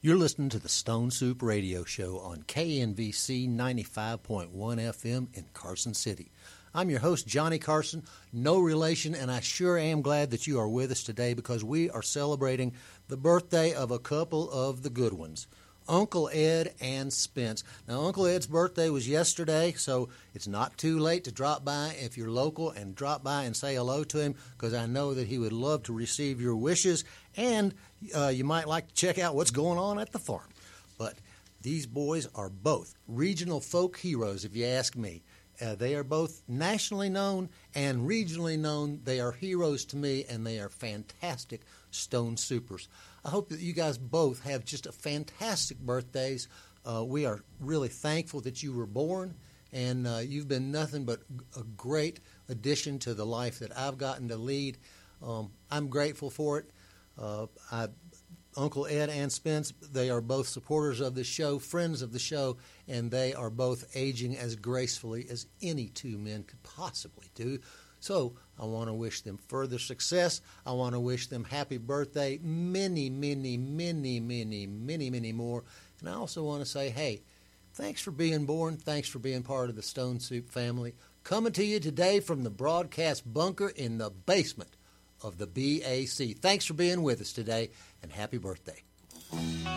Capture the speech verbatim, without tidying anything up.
You're listening to the Stone Soup Radio Show on K N V C ninety-five point one F M in Carson City. I'm your host, Johnny Carson, no relation, and I sure am glad that you are with us today because we are celebrating the birthday of a couple of the good ones, Uncle Ed and Spence. Now, Uncle Ed's birthday was yesterday, so it's not too late to drop by if you're local and drop by and say hello to him because I know that he would love to receive your wishes, and uh, you might like to check out what's going on at the farm. But these boys are both regional folk heroes, if you ask me. Uh, they are both nationally known and regionally known. They are heroes to me, and they are fantastic Stone Soupers. I hope that you guys both have just a fantastic birthdays. Uh, we are really thankful that you were born, and uh, you've been nothing but a great addition to the life that I've gotten to lead. Um, I'm grateful for it. Uh, I, Uncle Ed and Spence, they are both supporters of the show, friends of the show, and they are both aging as gracefully as any two men could possibly do. So I want to wish them further success. I want to wish them happy birthday, many, many, many, many, many, many more. And I also want to say, hey, thanks for being born. Thanks for being part of the Stone Soup family. Coming to you today from the broadcast bunker in the basement of the B A C. Thanks for being with us today, and happy birthday.